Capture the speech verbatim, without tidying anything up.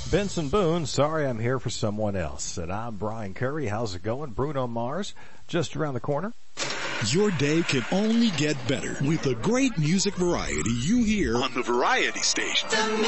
Benson Boone, Sorry I'm Here for Someone Else. And I'm Brian Curry. How's it going? Bruno Mars, just around the corner. Your day can only get better with the great music variety you hear on the Variety Station.